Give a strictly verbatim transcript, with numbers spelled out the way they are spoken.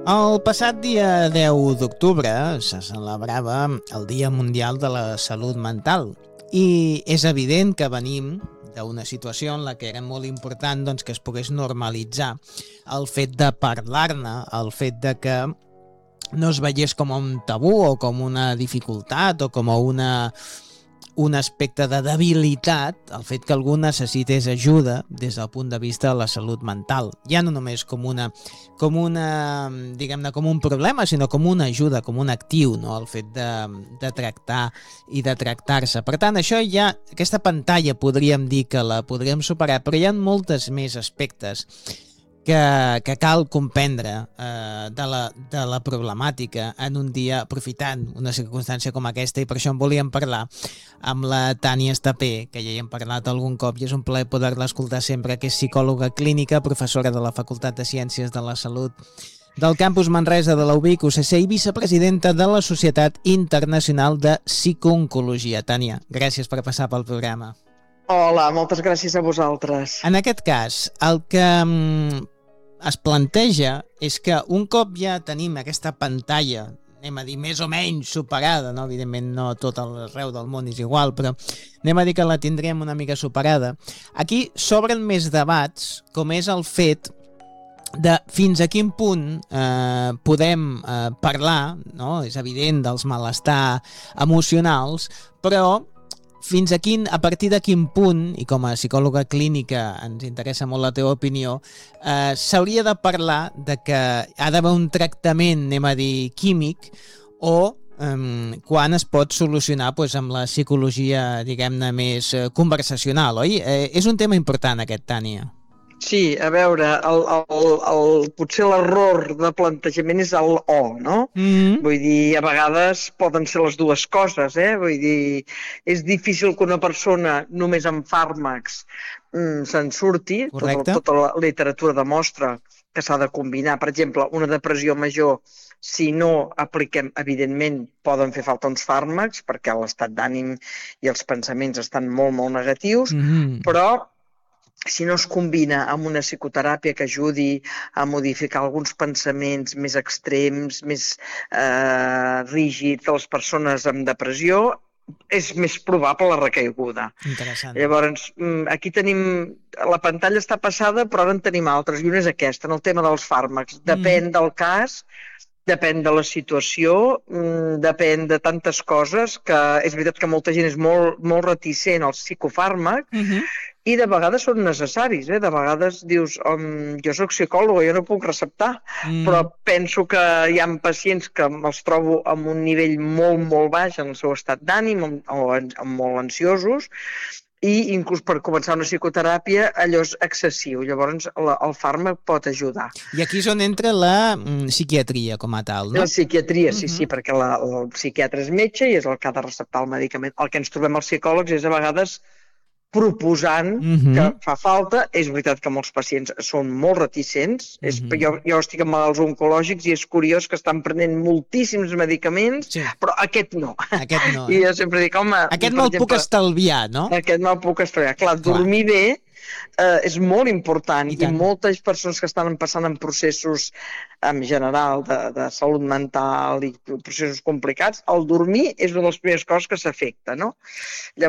El passat dia deu d'octubre se celebrava el Dia Mundial de la Salut Mental i és evident que venim d'una situació en la que era molt important doncs, que es pogués normalitzar el fet de parlar-ne, el fet de que no es veiés com un tabú o com una dificultat o com una, un aspecte de debilitat, el fet que algú necessités ajuda des del punt de vista de la salut mental. Ja no només com una, com una diguem-ne, com un problema, sinó com una ajuda, com un actiu, no? El fet de, de tractar i de tractar-se. Per tant, això ja, aquesta pantalla podríem dir que la podríem superar, però hi ha moltes més aspectes que, que cal comprendre eh, de, la, de la problemàtica en un dia, aprofitant una circumstància com aquesta, i per això en volíem parlar amb la Tània Estapé, que ja hi hem parlat algun cop i és un plaer poder-la escoltar sempre, que és psicòloga clínica, professora de la Facultat de Ciències de la Salut del Campus Manresa de la U B I C U C C i vicepresidenta de la Societat Internacional de Psicooncologia. Tània, gràcies per passar pel programa. Hola, moltes gràcies a vosaltres. En aquest cas, el que es planteja és que un cop ja tenim aquesta pantalla, anem a dir més o menys superada, no? Evidentment no tot arreu del món és igual, però anem a dir que la tindrem una mica superada. Aquí s'obren més debats, com és el fet de fins a quin punt eh, podem eh, parlar, no? És evident, dels malestar emocionals, però fins a quin, a partir de quin punt, i com a psicòloga clínica ens interessa molt la teva opinió, eh, s'hauria de parlar de que ha d'haver un tractament, anem a dir, químic, o eh, quan es pot solucionar pues, amb la psicologia, diguem-ne, més eh, conversacional, oi? Eh, és un tema important aquest, Tània. Sí, a veure, el, el, el, potser l'error de plantejament és el o, no? Mm-hmm. Vull dir, a vegades poden ser les dues coses, eh? Vull dir, és difícil que una persona només amb fàrmacs mm, se'n surti. Tota, tota la literatura demostra que s'ha de combinar. Per exemple, una depressió major, si no apliquem, evidentment, poden fer falta uns fàrmacs, perquè l'estat d'ànim i els pensaments estan molt, molt negatius, mm-hmm. però si no es combina amb una psicoteràpia que ajudi a modificar alguns pensaments més extrems, més eh, rígids de les persones amb depressió, és més probable la recaiguda. Interessant. Llavors, aquí tenim... La pantalla està passada, però ara en tenim altres, i una és aquesta, en el tema dels fàrmacs. Depèn mm. del cas, depèn de la situació, depèn de tantes coses, que és veritat que molta gent és molt, molt reticent al psicofàrmac, mm-hmm. i de vegades són necessaris, eh? De vegades dius, um, jo soc psicòloga, jo no puc receptar, mm. però penso que hi ha pacients que els trobo amb un nivell molt, molt baix en el seu estat d'ànim o en, en molt ansiosos, i inclús per començar una psicoteràpia allò és excessiu, llavors la, el fàrmac pot ajudar. I aquí és on entra la mm, psiquiatria com a tal, no? La psiquiatria, sí, uh-huh. sí, perquè la, el psiquiatre és metge i és el que ha de receptar el medicament. El que ens trobem els psicòlegs és a vegades proposant uh-huh. que fa falta. És veritat que molts pacients són molt reticents. Uh-huh. És, jo, jo estic amb malalts oncològics i és curiós que estan prenent moltíssims medicaments, sí. però aquest no. Aquest no. Eh? I jo sempre dic, home... Aquest no el exemple, puc estalviar, no? Aquest no el puc estalviar. Clar, Clar. dormir bé eh, és molt important i, i moltes persones que estan passant en processos en general de, de salut mental i processos complicats, el dormir és una de les primeres coses que s'afecta, no? Llavors,